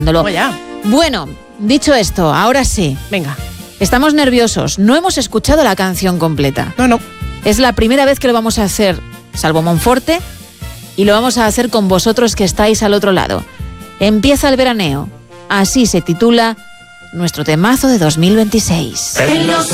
Ya. Bueno, dicho esto, ahora sí. Venga. Estamos nerviosos. No hemos escuchado la canción completa. No. Es la primera vez que lo vamos a hacer, salvo Monforte, y lo vamos a hacer con vosotros que estáis al otro lado. Empieza el veraneo. Así se titula nuestro temazo de 2026.